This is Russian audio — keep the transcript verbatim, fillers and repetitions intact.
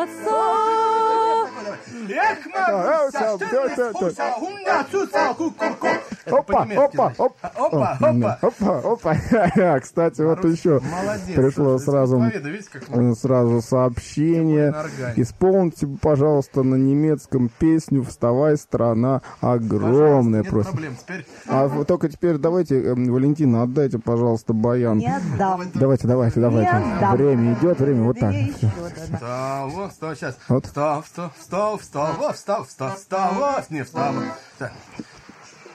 Эх, Маруся, Опа, опа, опа, опа, опа, опа, опа. Кстати, вот еще пришло сразу, сразу сообщение. Исполните, пожалуйста, на немецком песню «Вставай, страна огромная». Просто. А вы только теперь давайте, Валентина, отдайте, пожалуйста, баян. Не отдам. Давайте, давайте, давайте. Время идет, время вот так. Встал, встал, сейчас. Вот. Встал, встал, встал, встал, встал, встал, встал, не встал.